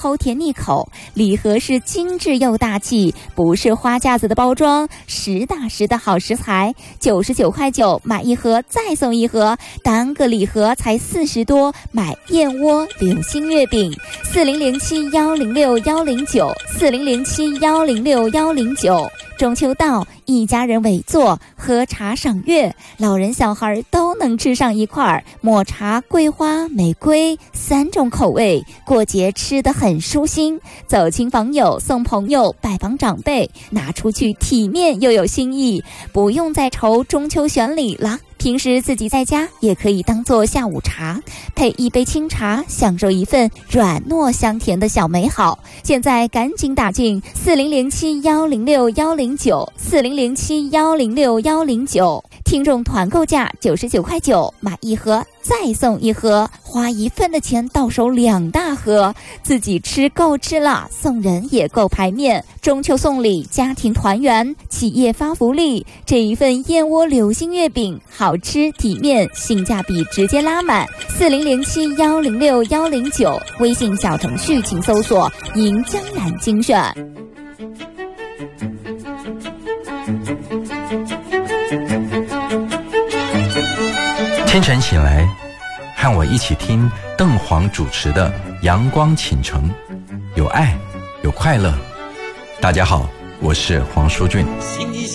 齁甜腻口，礼盒是精致又大气，不是花架子的包装，实打实的好食材。99块9买一盒再送一盒，单个礼盒才40多，买燕窝流心月饼，4007106109，4007106109。中秋到，一家人围坐喝茶赏月，老人小孩都能吃上一块儿。抹茶、桂花、玫瑰3种口味，过节吃得很舒心。走亲访友，送朋友，拜访长辈，拿出去体面又有新意，不用再愁中秋选礼了。平时自己在家也可以当做下午茶，配一杯清茶，享受一份软糯香甜的小美好。现在赶紧打进4007106109，4007106109，听众团购价99块9，买一盒再送一盒，花一份的钱到手2大盒，自己吃够吃了，送人也够排面。中秋送礼，家庭团圆，企业发福利，这一份燕窝流心月饼好吃体面，性价比直接拉满。4007106109，微信小程序请搜索迎江南精选。 清晨醒来，和我一起听邓黄主持的《阳光倾城》，有爱，有快乐。大家好，我是黄舒骏。